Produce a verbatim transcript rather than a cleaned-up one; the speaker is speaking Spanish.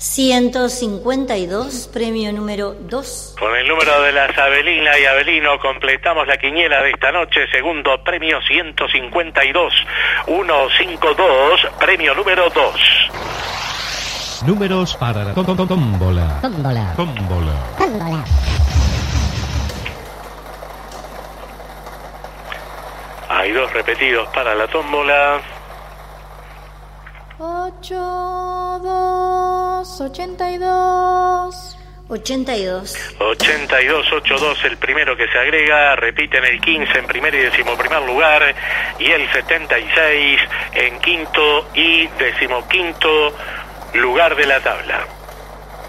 ciento cincuenta y dos, premio número dos. Con el número de las Abelina y Abelino completamos la quiniela de esta noche. Segundo premio ciento cincuenta y dos, ciento cincuenta y dos, premio número dos. Números para la tómbola. Tómbola. Tómbola. Tómbola. Hay dos repetidos para la tómbola. Ocho, dos, ochenta y dos. ochenta y dos. ochenta y dos, ochenta y dos, el primero que se agrega. Repiten el quince en primer y decimoprimer lugar. Y el setenta y seis en quinto y decimoquinto lugar de la tabla.